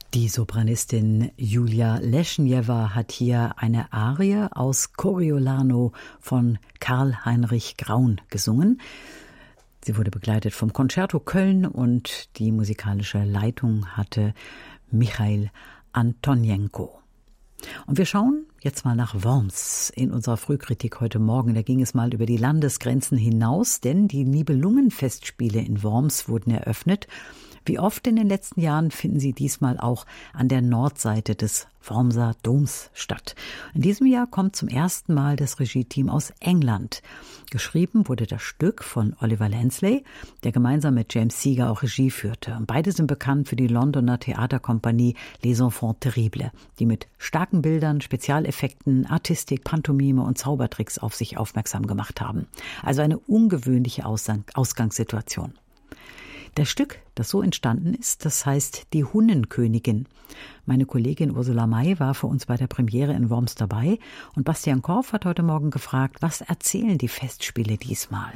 Die Sopranistin Julia Leschnjewa hat hier eine Arie aus Coriolano von Karl Heinrich Graun gesungen. Sie wurde begleitet vom Concerto Köln und die musikalische Leitung hatte Michail Antonenko. Und wir schauen jetzt mal nach Worms in unserer Frühkritik heute Morgen. Da ging es mal über die Landesgrenzen hinaus, denn die Nibelungenfestspiele in Worms wurden eröffnet. Wie oft in den letzten Jahren finden sie diesmal auch an der Nordseite des Wormser Doms statt. In diesem Jahr kommt zum ersten Mal das Regie-Team aus England. Geschrieben wurde das Stück von Oliver Lansley, der gemeinsam mit James Seeger auch Regie führte. Und beide sind bekannt für die Londoner Theaterkompanie Les Enfants Terribles, die mit starken Bildern, Spezialeffekten, Artistik, Pantomime und Zaubertricks auf sich aufmerksam gemacht haben. Also eine ungewöhnliche Ausgangssituation. Das Stück, das so entstanden ist, das heißt Die Hunnenkönigin. Meine Kollegin Ursula May war für uns bei der Premiere in Worms dabei und Bastian Korf hat heute Morgen gefragt, was erzählen die Festspiele diesmal?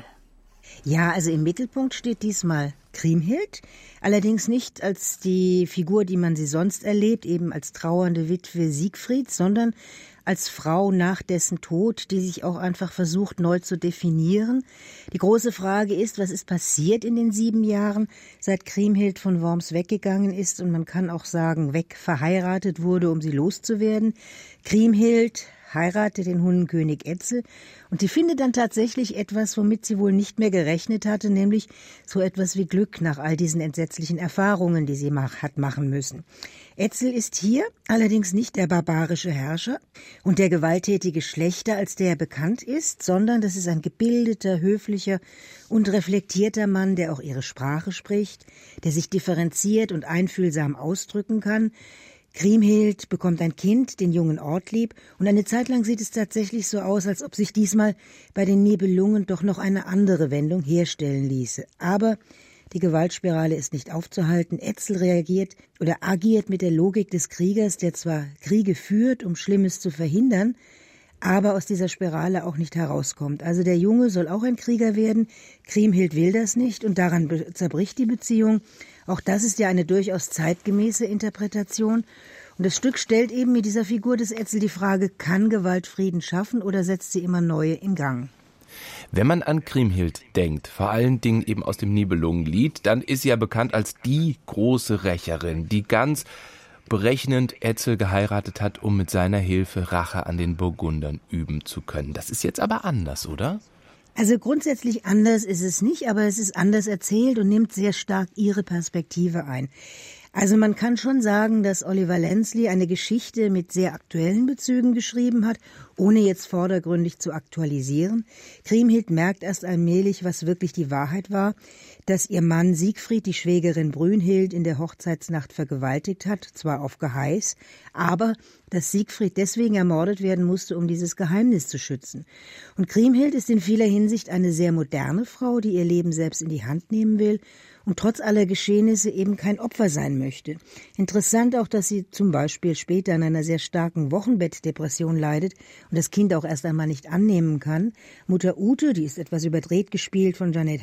Ja, also im Mittelpunkt steht diesmal Kriemhild, allerdings nicht als die Figur, die man sie sonst erlebt, eben als trauernde Witwe Siegfrieds, sondern als Frau nach dessen Tod, die sich auch einfach versucht, neu zu definieren. Die große Frage ist, was ist passiert in den 7 Jahren, seit Kriemhild von Worms weggegangen ist und man kann auch sagen, verheiratet wurde, um sie loszuwerden. Kriemhild heiratet den Hunnenkönig Etzel und sie findet dann tatsächlich etwas, womit sie wohl nicht mehr gerechnet hatte, nämlich so etwas wie Glück nach all diesen entsetzlichen Erfahrungen, die sie hat machen müssen. Etzel ist hier allerdings nicht der barbarische Herrscher und der gewalttätige Schlächter, als der er bekannt ist, sondern das ist ein gebildeter, höflicher und reflektierter Mann, der auch ihre Sprache spricht, der sich differenziert und einfühlsam ausdrücken kann. Kriemhild bekommt ein Kind, den jungen Ortlieb, und eine Zeit lang sieht es tatsächlich so aus, als ob sich diesmal bei den Nibelungen doch noch eine andere Wendung herstellen ließe. Aber die Gewaltspirale ist nicht aufzuhalten. Etzel reagiert oder agiert mit der Logik des Kriegers, der zwar Kriege führt, um Schlimmes zu verhindern, aber aus dieser Spirale auch nicht herauskommt. Also der Junge soll auch ein Krieger werden, Kriemhild will das nicht und daran zerbricht die Beziehung. Auch das ist ja eine durchaus zeitgemäße Interpretation. Und das Stück stellt eben mit dieser Figur des Etzel die Frage, kann Gewalt Frieden schaffen oder setzt sie immer neue in Gang? Wenn man an Kriemhild denkt, vor allen Dingen eben aus dem Nibelungenlied, dann ist sie ja bekannt als die große Rächerin, die ganz berechnend Etzel geheiratet hat, um mit seiner Hilfe Rache an den Burgundern üben zu können. Das ist jetzt aber anders, oder? Also grundsätzlich anders ist es nicht, aber es ist anders erzählt und nimmt sehr stark ihre Perspektive ein. Also man kann schon sagen, dass Oliver Lansley eine Geschichte mit sehr aktuellen Bezügen geschrieben hat, ohne jetzt vordergründig zu aktualisieren. Kriemhild merkt erst allmählich, was wirklich die Wahrheit war, dass ihr Mann Siegfried die Schwägerin Brünnhild in der Hochzeitsnacht vergewaltigt hat, zwar auf Geheiß, aber dass Siegfried deswegen ermordet werden musste, um dieses Geheimnis zu schützen. Und Kriemhild ist in vieler Hinsicht eine sehr moderne Frau, die ihr Leben selbst in die Hand nehmen will und trotz aller Geschehnisse eben kein Opfer sein möchte. Interessant auch, dass sie zum Beispiel später an einer sehr starken Wochenbettdepression leidet und das Kind auch erst einmal nicht annehmen kann. Mutter Ute, die ist etwas überdreht gespielt von Jeanette